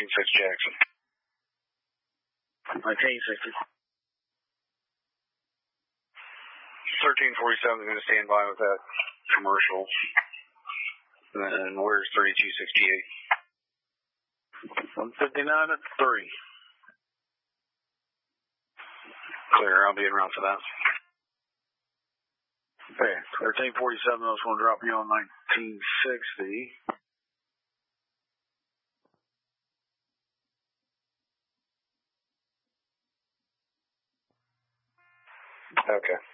Jackson. 1960. 1347 is going to stand by with that commercial. And where's 3268? 159 at 3. Clear, I'll be en route for that. Okay, 1347, I was going to drop you on 1960. Okay.